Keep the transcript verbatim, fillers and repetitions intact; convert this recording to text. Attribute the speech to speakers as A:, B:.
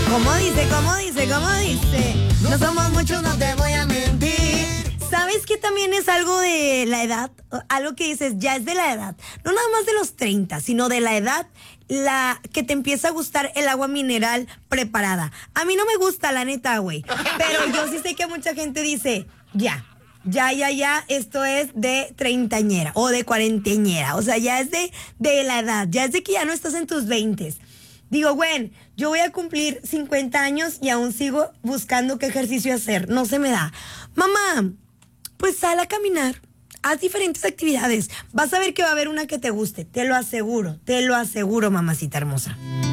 A: ¿Cómo dice, cómo dice, cómo dice? No somos muchos, no te voy a mentir. ¿Sabes qué también es algo de la edad? Algo que dices, ya es de la edad. No nada más de los treinta, sino de la edad la que te empieza a gustar el agua mineral preparada. A mí no me gusta, la neta, güey. Pero yo sí sé que mucha gente dice, ya, ya, ya, ya, esto es de treintañera o de cuarenteñera. O sea, ya es de, de la edad, ya es de que ya no estás en tus veintes. Digo, güey, yo voy a cumplir cincuenta años y aún sigo buscando qué ejercicio hacer. No se me da. Mamá, pues sal a caminar. Haz diferentes actividades. Vas a ver que va a haber una que te guste. Te lo aseguro, te lo aseguro, mamacita hermosa.